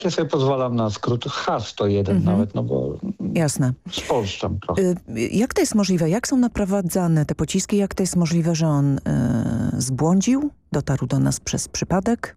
Ja sobie pozwalam na skrót H-101 nawet, no bo Jasne. spolszczam trochę. Jak to jest możliwe? Jak są naprowadzane te pociski? Jak to jest możliwe, że on zbłądził? Dotarł do nas przez przypadek?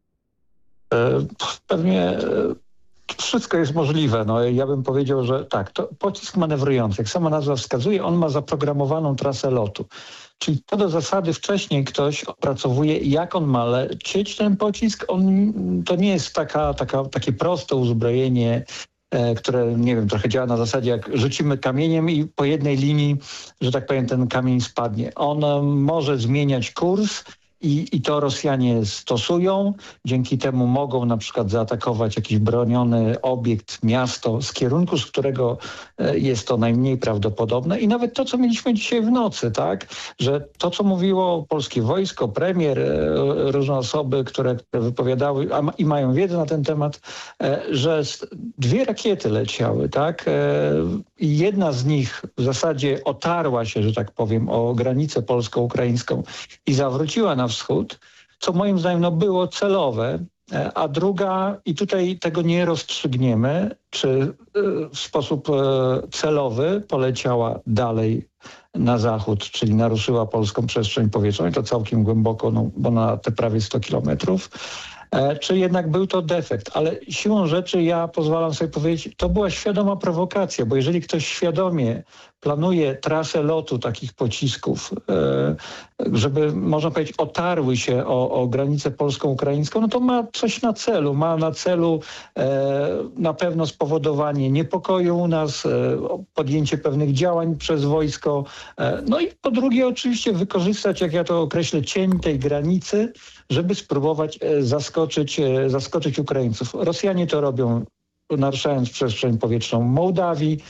Pewnie wszystko jest możliwe. No, ja bym powiedział, że tak, to pocisk manewrujący, jak sama nazwa wskazuje, on ma zaprogramowaną trasę lotu. Czyli to do zasady wcześniej ktoś opracowuje, jak on ma lecieć ten pocisk. To nie jest takie proste uzbrojenie, które, nie wiem, trochę działa na zasadzie, jak rzucimy kamieniem i po jednej linii, że tak powiem, ten kamień spadnie. On może zmieniać kurs i to Rosjanie stosują. Dzięki temu mogą na przykład zaatakować jakiś broniony obiekt, miasto z kierunku, z którego jest to najmniej prawdopodobne. I nawet to, co mieliśmy dzisiaj w nocy, tak, że to, co mówiło polskie wojsko, premier, różne osoby, które wypowiadały i mają wiedzę na ten temat, że 2 rakiety leciały, tak, i jedna z nich w zasadzie otarła się, że tak powiem, o granicę polsko-ukraińską i zawróciła na wschód, co moim zdaniem było celowe, a druga, i tutaj tego nie rozstrzygniemy, czy w sposób celowy poleciała dalej na zachód, czyli naruszyła polską przestrzeń powietrzną i to całkiem głęboko, no, bo na te prawie 100 kilometrów, czy jednak był to defekt. Ale siłą rzeczy ja pozwalam sobie powiedzieć, to była świadoma prowokacja, bo jeżeli ktoś świadomie planuje trasę lotu takich pocisków, żeby, można powiedzieć, otarły się o granicę polsko-ukraińską, no to ma coś na celu. Ma na celu na pewno spowodowanie niepokoju u nas, podjęcie pewnych działań przez wojsko. No i po drugie oczywiście wykorzystać, jak ja to określę, cień tej granicy, żeby spróbować zaskoczyć Ukraińców. Rosjanie to robią, naruszając przestrzeń powietrzną Mołdawii.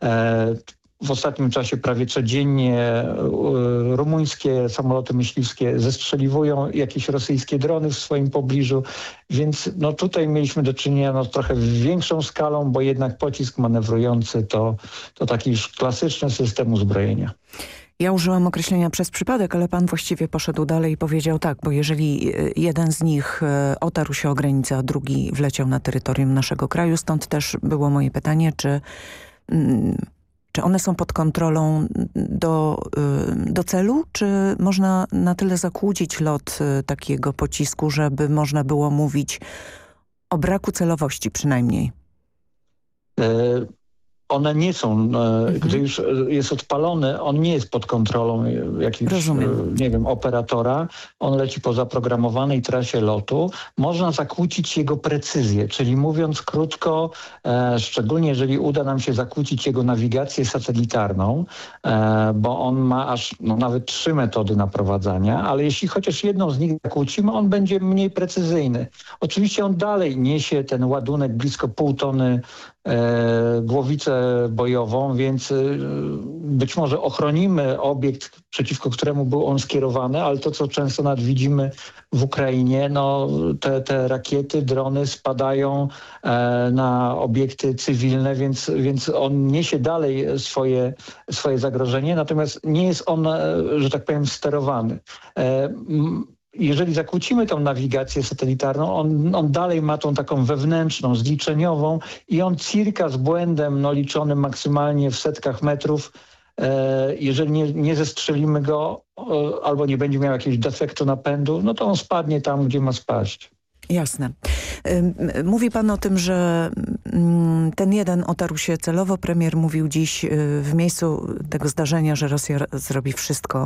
W ostatnim czasie prawie codziennie rumuńskie samoloty myśliwskie zestrzeliwują jakieś rosyjskie drony w swoim pobliżu, więc no tutaj mieliśmy do czynienia z trochę większą skalą, bo jednak pocisk manewrujący to taki już klasyczny system uzbrojenia. Ja użyłam określenia przez przypadek, ale pan właściwie poszedł dalej i powiedział tak, bo jeżeli jeden z nich otarł się o granicę, a drugi wleciał na terytorium naszego kraju, stąd też było moje pytanie, czy one są pod kontrolą do celu, czy można na tyle zakłócić lot takiego pocisku, żeby można było mówić o braku celowości przynajmniej? One nie są, gdy już jest odpalony, on nie jest pod kontrolą jakiegoś, nie wiem, operatora. On leci po zaprogramowanej trasie lotu. Można zakłócić jego precyzję, czyli mówiąc krótko, szczególnie jeżeli uda nam się zakłócić jego nawigację satelitarną, bo on ma aż nawet 3 metody naprowadzania, ale jeśli chociaż jedną z nich zakłócimy, on będzie mniej precyzyjny. Oczywiście on dalej niesie ten ładunek blisko 0,5 tony głowicę bojową, więc być może ochronimy obiekt, przeciwko któremu był on skierowany, ale to, co często nawet widzimy w Ukrainie, no te rakiety, drony spadają na obiekty cywilne, więc on niesie dalej swoje zagrożenie, natomiast nie jest on, że tak powiem, sterowany. Jeżeli zakłócimy tą nawigację satelitarną, on dalej ma tą taką wewnętrzną, zliczeniową i on cirka z błędem liczonym maksymalnie w setkach metrów, jeżeli nie zestrzelimy go albo nie będzie miał jakiegoś defektu napędu, no to on spadnie tam, gdzie ma spaść. Jasne. Mówi pan o tym, że ten jeden otarł się celowo. Premier mówił dziś w miejscu tego zdarzenia, że Rosja zrobi wszystko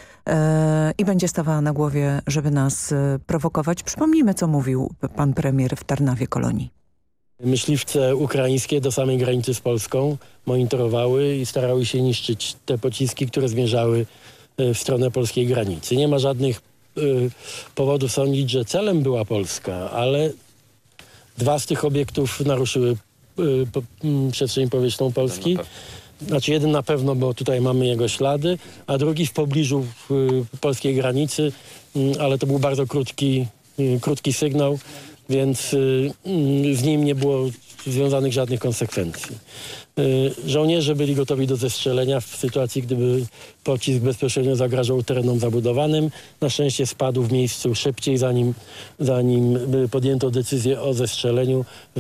i będzie stawała na głowie, żeby nas prowokować. Przypomnijmy, co mówił pan premier w Tarnawie Kolonii. Myśliwce ukraińskie do samej granicy z Polską monitorowały i starały się niszczyć te pociski, które zmierzały w stronę polskiej granicy. Nie ma żadnych powodów sądzić, że celem była Polska, ale 2 z tych obiektów naruszyły przestrzeń powietrzną Polski. Znaczy jeden na pewno, bo tutaj mamy jego ślady, a drugi w pobliżu polskiej granicy, ale to był bardzo krótki sygnał, więc z nim nie było związanych żadnych konsekwencji. Żołnierze byli gotowi do zestrzelenia w sytuacji, gdyby pocisk bezpośrednio zagrażał terenom zabudowanym. Na szczęście spadł w miejscu szybciej, zanim podjęto decyzję o zestrzeleniu.